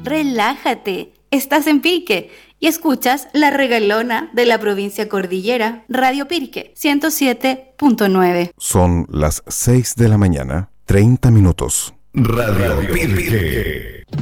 relájate. Estás en Pirque y escuchas La Regalona de la provincia Cordillera, Radio Pirque 107.9. Son las 6 de la mañana, 30 minutos. Radio Pirque.